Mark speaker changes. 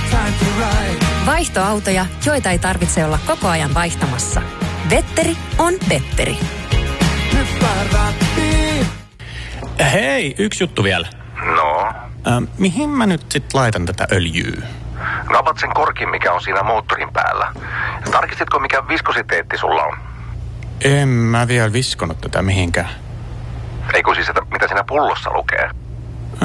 Speaker 1: Vaihtoautoja, joita ei tarvitse olla koko ajan vaihtamassa. Vetteri on Petteri.
Speaker 2: Hei, yksi juttu vielä.
Speaker 3: No?
Speaker 2: Mihin mä nyt sit laitan tätä öljyä?
Speaker 3: No avat sen korkin, mikä on siinä moottorin päällä. Tarkistitko, mikä viskositeetti sulla on?
Speaker 2: En mä vielä viskonut tätä mihinkään.
Speaker 3: Eikö siis, että mitä siinä pullossa lukee?